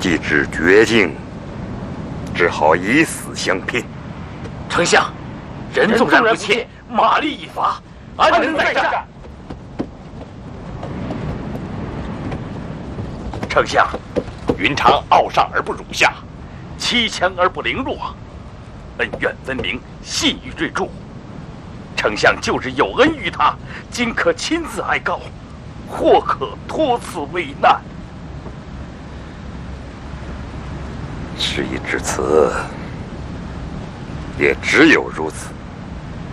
既知绝境，只好以死相拼。 丞相，人纵然不怯，马力一发，安能再战？丞相，云长傲上而不辱下，欺强而不凌弱，恩怨分明，信誉瑞著。丞相旧日有恩于他，今可亲自哀告，或可脱此危难。 事已至此，也只有如此。